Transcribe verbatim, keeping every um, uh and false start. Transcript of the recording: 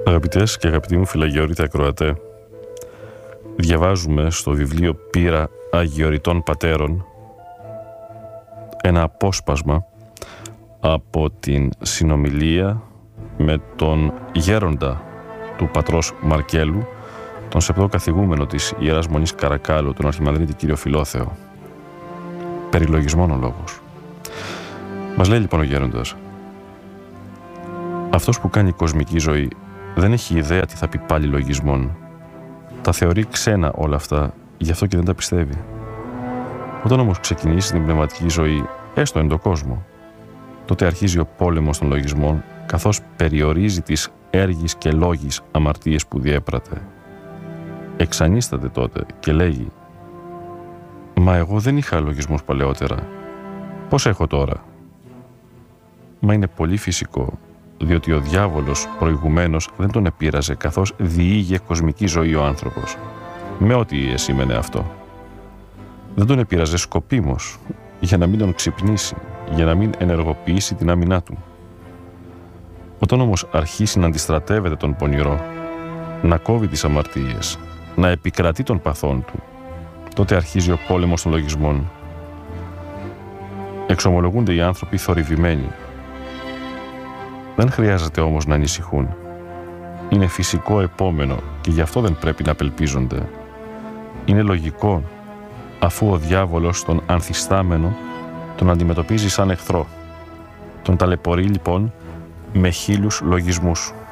Αγαπητές και αγαπητοί μου φιλαγιορείτε ακροατέ, διαβάζουμε στο βιβλίο Πείρα Αγιοριτών Πατέρων ένα απόσπασμα από την συνομιλία με τον γέροντα του πατρός Μαρκέλου, τον σεπτό καθηγούμενο της Ιεράς Μονής Καρακάλου, τον Αρχιμανδρίτη κύριο Φιλόθεο. Περιλογισμόν ο λόγος. Μας λέει λοιπόν ο γέροντας: αυτός που κάνει κοσμική ζωή δεν έχει ιδέα τι θα πει πάλι λογισμόν. Τα θεωρεί ξένα όλα αυτά, γι' αυτό και δεν τα πιστεύει. Όταν όμως ξεκινήσει την πνευματική ζωή, έστω εν το κόσμο, τότε αρχίζει ο πόλεμος των λογισμών, καθώς περιορίζει τις έργης και λόγης αμαρτίες που διέπρατε. Εξανίσταται τότε και λέγει: «Μα εγώ δεν είχα λογισμούς παλαιότερα. Πώς έχω τώρα?» Μα είναι πολύ φυσικό, διότι ο διάβολος προηγουμένως δεν τον επήραζε, καθώς διήγε κοσμική ζωή ο άνθρωπος, με ό,τι εσήμενε αυτό. Δεν τον επήραζε σκοπίμως, για να μην τον ξυπνήσει, για να μην ενεργοποιήσει την άμυνά του. Όταν όμως αρχίσει να αντιστρατεύεται τον πονηρό, να κόβει τις αμαρτίες, να επικρατεί των παθών του, τότε αρχίζει ο πόλεμος των λογισμών. Εξομολογούνται οι άνθρωποι θορυβημένοι. Δεν χρειάζεται όμως να ανησυχούν. Είναι φυσικό επόμενο και γι' αυτό δεν πρέπει να απελπίζονται. Είναι λογικό, αφού ο διάβολος τον ανθιστάμενο τον αντιμετωπίζει σαν εχθρό. Τον ταλαιπωρεί λοιπόν με χίλιους λογισμούς.